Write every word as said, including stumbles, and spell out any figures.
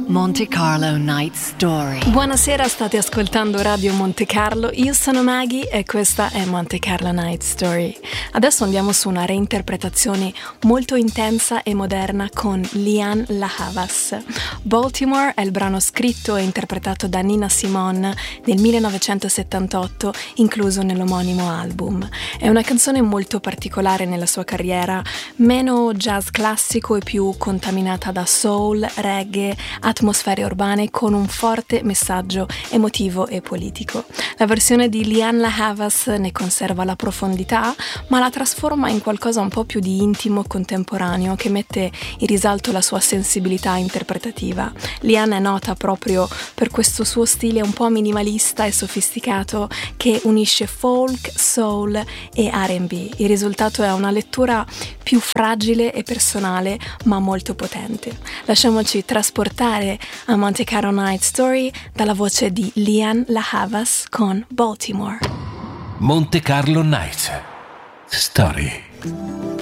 Monte Carlo Night Story. Buonasera, state ascoltando Radio Monte Carlo. Io sono Maggie e questa è Monte Carlo Night Story. Adesso andiamo su una reinterpretazione molto intensa e moderna con Lianne La Havas. Baltimore è il brano scritto e interpretato da Nina Simone nel millenovecentosettantotto, incluso nell'omonimo album. È una canzone molto particolare nella sua carriera, meno jazz classico e più contaminata da soul, reggae, atmosfere urbane con un forte messaggio emotivo e politico. La versione di Lianne La Havas ne conserva la profondità, ma la trasforma in qualcosa un po' più di intimo e contemporaneo che mette in risalto la sua sensibilità interpretativa. Lianne è nota proprio per questo suo stile un po' minimalista e sofisticato che unisce folk, soul e R and B. Il risultato è una lettura più fragile e personale, ma molto potente. Lasciamoci trasportare a Monte Carlo Night Story dalla voce di Lianne La Havas con Baltimore. Monte Carlo Night Story.